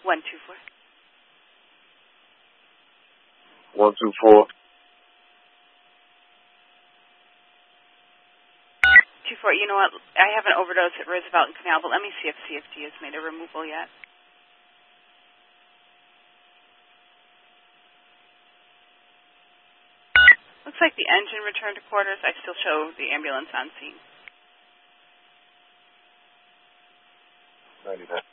124. 124. 24. You know what? I have an overdose at Roosevelt and Canal, but let me see if CFD has made a removal yet. Looks like the engine returned to quarters. I still show the ambulance on scene. 99.